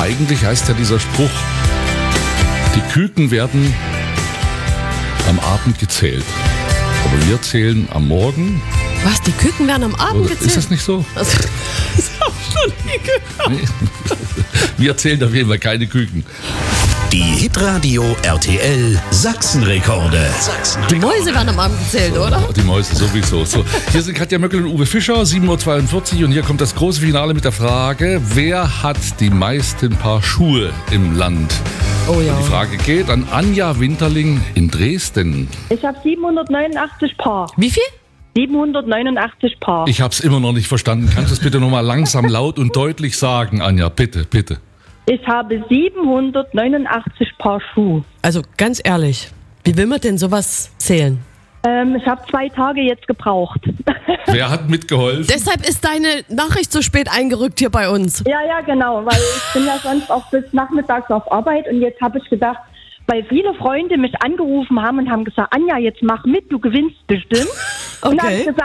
Eigentlich heißt ja dieser Spruch, die Küken werden am Abend gezählt. Aber wir zählen am Morgen. Was, die Küken werden am Abend gezählt? Ist das nicht so? Das hab ich noch nie gehört. Nee. Wir zählen auf jeden Fall keine Küken. Die Hitradio RTL Sachsenrekorde. Die Mäuse werden am Abend gezählt, oder? Die Mäuse sowieso. So, hier sind Katja Möckel und Uwe Fischer, 7.42 Uhr. Und hier kommt das große Finale mit der Frage, wer hat die meisten Paar Schuhe im Land? Oh ja. Die Frage geht an Anja Winterling in Dresden. Ich habe 789 Paar. Wie viel? 789 Paar. Ich habe es immer noch nicht verstanden. Kannst du es bitte nochmal langsam, laut und deutlich sagen, Anja? Bitte, bitte. Ich habe 789 Paar Schuhe. Also ganz ehrlich, wie will man denn sowas zählen? Ich habe 2 Tage jetzt gebraucht. Wer hat mitgeholfen? Deshalb ist deine Nachricht so spät eingerückt hier bei uns. Ja, genau, weil ich bin ja sonst auch bis nachmittags auf Arbeit und jetzt habe ich gedacht, weil viele Freunde mich angerufen haben und haben gesagt, Anja, jetzt mach mit, du gewinnst bestimmt. Und dann habe ich Okay. gesagt,